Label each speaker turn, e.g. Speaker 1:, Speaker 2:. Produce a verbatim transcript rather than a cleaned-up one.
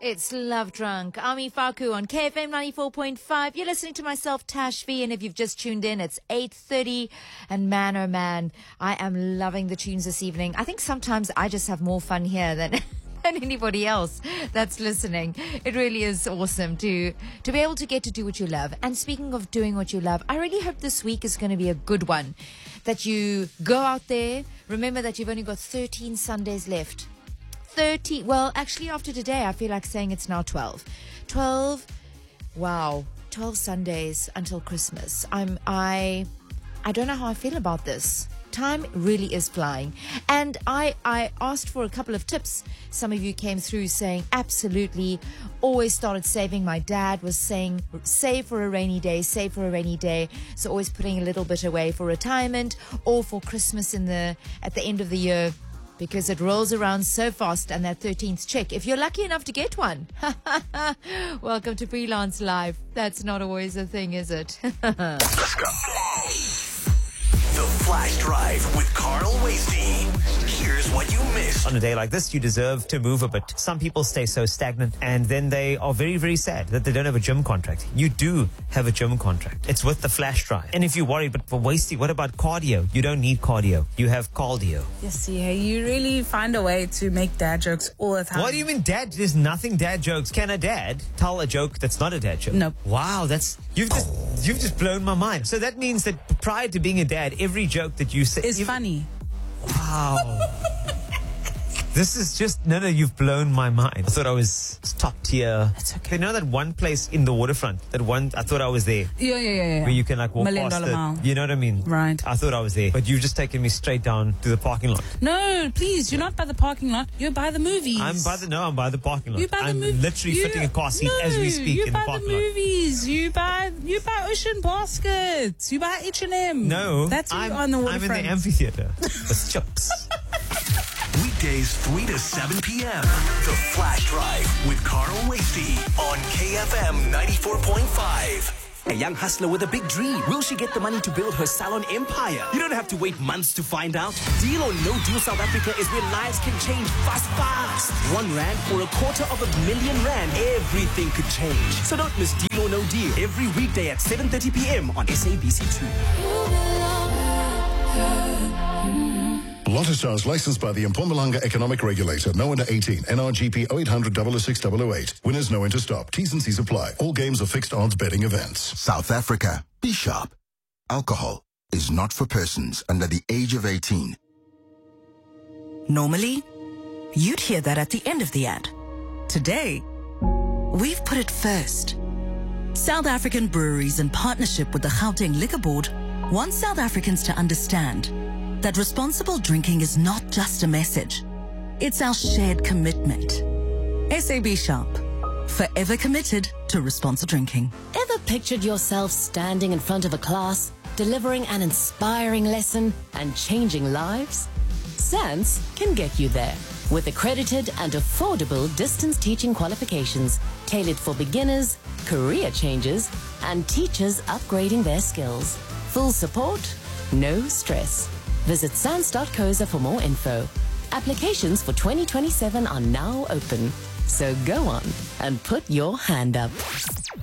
Speaker 1: It's Love Drunk. Ami Faku on K F M ninety-four point five. You're listening to myself, Tash V, and if you've just tuned in, it's eight thirty. And man, oh man, I am loving the tunes this evening. I think sometimes I just have more fun here than... than anybody else that's listening. It really is awesome to to be able to get to do what you love. And speaking of doing what you love, I really hope this week is going to be a good one. That you go out there. Remember that you've only got thirteen Sundays left. thirty, well, actually after today, I feel like saying it's now twelve. twelve, wow, twelve Sundays until Christmas. I'm, I, I don't know how I feel about this. Time really is flying. And I, I asked for a couple of tips. Some of you came through saying, absolutely, always started saving. My dad was saying, save for a rainy day, save for a rainy day. So always putting a little bit away for retirement or for Christmas in the at the end of the year, because it rolls around so fast. And that thirteenth check, if you're lucky enough to get one. Welcome to Freelance Live. That's not always a thing, is it?
Speaker 2: Let's go. The Flash Drive with Carl Wasty. Here's what you missed.
Speaker 3: On a day like this, you deserve to move a bit. Some people stay so stagnant and then they are very, very sad that they don't have a gym contract. You do have a gym contract. It's with the Flash Drive. And if you're worried, but for Wasty, what about cardio? You don't need cardio. You have cardio.
Speaker 4: Yes, yeah, you really find a way to make dad jokes all the time.
Speaker 3: What do you mean dad? There's nothing dad jokes. Can a dad tell a joke that's not a dad joke?
Speaker 4: Nope.
Speaker 3: Wow, that's... You've just, you've just blown my mind. So that means that prior to being a dad, every joke that you say...
Speaker 4: is funny.
Speaker 3: Wow. This is just, no, no, you've blown my mind. I thought I was top tier.
Speaker 4: It's okay.
Speaker 3: You know that one place in the waterfront, that one, I thought I was there.
Speaker 4: Yeah, yeah, yeah, yeah.
Speaker 3: Where you can like walk
Speaker 4: Million
Speaker 3: past
Speaker 4: dollar
Speaker 3: it.
Speaker 4: mile.
Speaker 3: You know what I mean?
Speaker 4: Right.
Speaker 3: I thought I was there. But you've just taken me straight down to the parking lot.
Speaker 4: No, please, you're not by the parking lot. You're by the movies.
Speaker 3: I'm by the, no, I'm by the parking lot.
Speaker 4: You're by the
Speaker 3: I'm
Speaker 4: movies.
Speaker 3: literally
Speaker 4: you,
Speaker 3: fitting a car seat
Speaker 4: no,
Speaker 3: as we speak
Speaker 4: you're
Speaker 3: in the
Speaker 4: by
Speaker 3: parking
Speaker 4: the
Speaker 3: lot.
Speaker 4: movies. You buy, you buy Ocean Baskets. You buy H and M.
Speaker 3: No.
Speaker 4: That's
Speaker 3: I'm,
Speaker 4: on the
Speaker 3: I'm
Speaker 4: waterfront.
Speaker 3: in the amphitheater with chips.
Speaker 2: Weekdays three to seven p.m. The Flash Drive with Carl Wasty on K F M ninety-four point five.
Speaker 5: A young hustler with a big dream. Will she get the money to build her salon empire? You don't have to wait months to find out. Deal or No Deal South Africa is where lives can change fast, fast. One rand for a quarter of a million rand. Everything could change. So don't miss Deal or No Deal every weekday at seven thirty p.m. on S A B C two.
Speaker 6: Lotto Stars licensed by the Mpumalanga Economic Regulator. No under eighteen. N R G P oh eight hundred, double oh six, double oh eight. Winners know when to stop. T's and C's apply. All games are fixed odds betting events.
Speaker 7: South Africa. Be sharp. Alcohol is not for persons under the age of eighteen.
Speaker 8: Normally, you'd hear that at the end of the ad. Today, we've put it first. South African breweries, in partnership with the Gauteng Liquor Board, want South Africans to understand that responsible drinking is not just a message. It's our shared commitment. S A B Sharp, forever committed to responsible drinking.
Speaker 9: Ever pictured yourself standing in front of a class, delivering an inspiring lesson and changing lives? SANS can get you there with accredited and affordable distance teaching qualifications tailored for beginners, career changers, and teachers upgrading their skills. Full support, no stress. Visit sans dot coza for more info. Applications for twenty twenty-seven are now open. So go on and put your hand up.